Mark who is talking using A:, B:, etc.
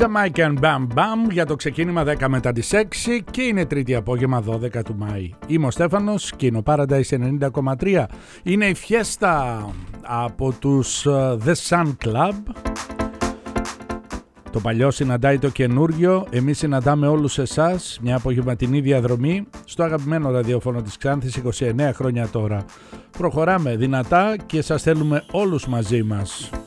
A: Jamaican Bam Bam για το ξεκίνημα 10 μετά τις 6 και είναι τρίτη απόγευμα 12 του Μάη. Είμαι ο Στέφανος και είναι ο Paradise 90,3. Είναι η φιέστα από τους The Sun Club. Το παλιό συναντάει το καινούργιο. Εμείς συναντάμε όλους εσάς μια απογευματινή διαδρομή στο αγαπημένο ραδιόφωνο της Ξάνθης 29 χρόνια τώρα. Προχωράμε δυνατά και σας θέλουμε όλους μαζί μας.